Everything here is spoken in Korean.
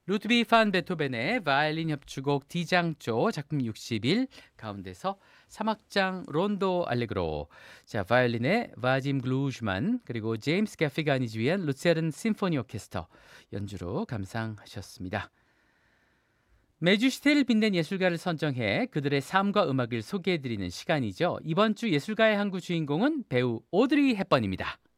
루드비 판 베토벤의 바이올린 협주곡 D장조 작품 61 가운데서 3악장 론도 알레그로, 자 바이올린의 바짐 글루즈만 그리고 제임스 게피가 지휘한 루세른 심포니 오케스트라 연주로 감상하셨습니다. 매주 시대를 빛낸 예술가를 선정해 그들의 삶과 음악을 소개해드리는 시간이죠. 이번 주 예술가의 항구 주인공은 배우 오드리 헵번입니다.